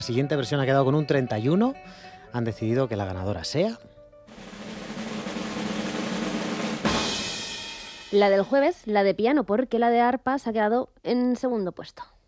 La siguiente versión ha quedado con un 31. Han decidido que la ganadora sea... La del jueves, la de piano, porque la de arpa se ha quedado en segundo puesto.